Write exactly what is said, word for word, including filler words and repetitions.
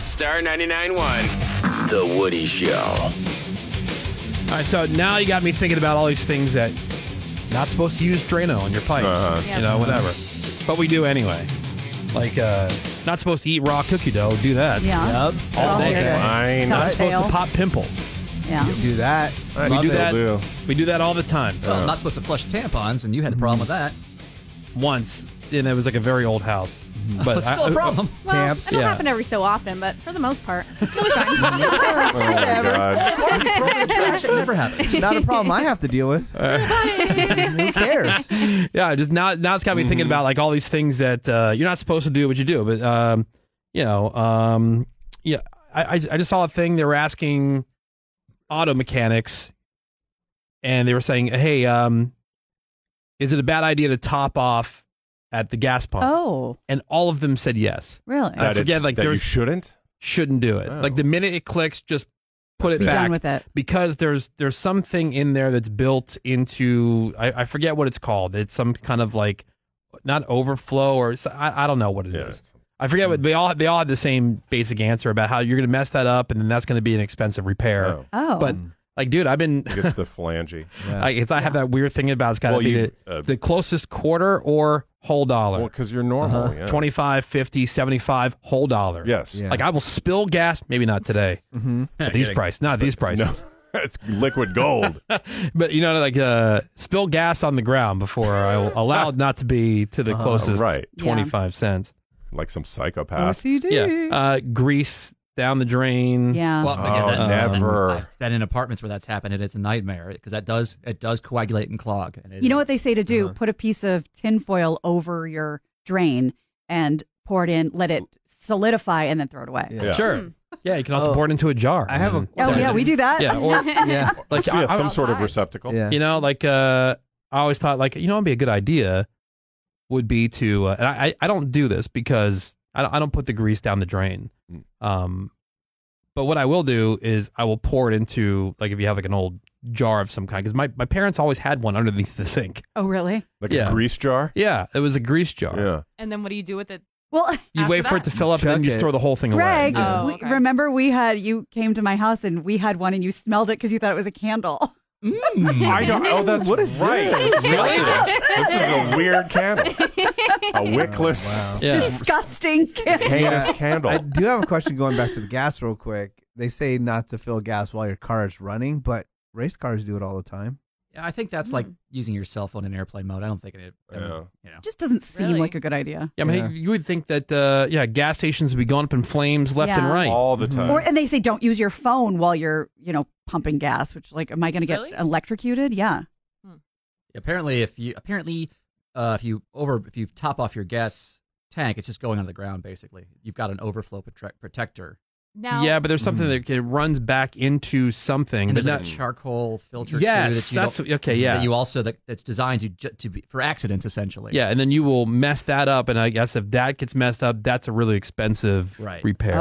Star ninety-nine point one. The Woody Show. All right, so now you got me thinking about all these things that not supposed to use Drano in your pipes. Uh-huh. You know, whatever. But we do anyway. Like, uh, not supposed to eat raw cookie dough. Do that. Yeah. Yep. All day. Fine. Not Telltale. supposed to pop pimples. Yeah. Do that. I We do still that. do. We do that all the time. Well, I'm not supposed to flush tampons, and you had a problem with that. Once, and it was like a very old house. But It's still I- a problem. Well, Tamp. it'll Yeah. happen every so often, but for the most part, it'll be fine. Oh, my God. Throw it in the trash. It never happens. It's not a problem I have to deal with. Who cares? Yeah, just now, now it's got me Mm-hmm. thinking about like all these things that uh, you're not supposed to do, but you do. But um, you know, um, yeah, I, I I just saw a thing. They were asking auto mechanics, and they were saying, "Hey, um, is it a bad idea to top off at the gas pump?" Oh, And all of them said yes. really? I That forget, it's- like, that you there's- shouldn't. Shouldn't do it. Oh. Like the minute it clicks, just put it Be back done with it. because there's there's something in there that's built into I, I forget what it's called. It's some kind of like not overflow or s- I, I don't know what it is. Yeah. I forget what they all they all had the same basic answer about how you're going to mess that up and then that's going to be an expensive repair. Oh. Oh. But like, dude, I've been I think it's the phalange. I, it's, I have that weird thing about it's got to Well, be you, the, uh, the closest quarter or whole dollar. Well, because you're normal. Uh-huh. Yeah. twenty-five, fifty, seventy-five, whole dollar. Yes. Yeah. Like I will spill gas, maybe not today. Mm-hmm. At these Kidding. prices, not at these prices. No, it's liquid gold. But you know, like uh, spill gas on the ground before I will allow it not to be to the closest right. twenty-five cents. Like some psychopath. O C D. Yeah, uh, grease down the drain. Yeah. Well, Oh, again, that- never. I've been in apartments where that's happened, and it's a nightmare because that does it does coagulate and clog. And it, You know what they say to do? Put a piece of tinfoil over your drain and pour it in, let it solidify, and then throw it away. Yeah. Sure. Yeah, you can also Oh. pour it into a jar. I have a- and- Oh, yeah, we do that. Yeah, or Yeah. like yeah, I- some sort of outside. receptacle. Yeah. you know, like uh, I always thought, like you know, it'd be a good idea would be to, uh, and I I don't do this because I don't, I don't put the grease down the drain. Mm. Um, but what I will do is I will pour it into like if you have like an old jar of some kind because my, my parents always had one underneath the sink. Oh, really? Like Yeah. a grease jar. Yeah, it was a grease jar. Yeah. And then what do you do with it? Well, You After wait for that? it to fill up and then Chuck you it. throw the whole thing Greg, away. Oh, we, okay. remember we had, you came to my house and we had one and you smelled it because you thought it was a candle. I don't. Oh, that's What is right. this? This is a weird candle. A wickless, wow. Yeah. Disgusting. heinous candle. I do have a question going back to the gas real quick. They say not to fill gas while your car is running, but race cars do it all the time. Yeah, I think that's like using your cell phone in airplane mode. I don't think it. Yeah. You know. Just doesn't seem Really? like a good idea. Yeah, I mean, Yeah. you would think that uh, yeah, gas stations would be going up in flames left and Yeah. right. All the time. Or and they say don't use your phone while you're, you know, pumping gas, which like am I going to get Really? electrocuted? Yeah. Apparently, if you apparently uh, if you over if you top off your gas tank, it's just going on the ground. Basically, you've got an overflow prote- protector. Now, Yeah, but there's something that it runs back into something. And but there's like not, a charcoal filter yes, too that you that's don't- okay. Yeah, that you also that, that's designed to ju- to be for accidents essentially. yeah, and then you will mess that up, and I guess if that gets messed up, that's a really expensive Right. repair.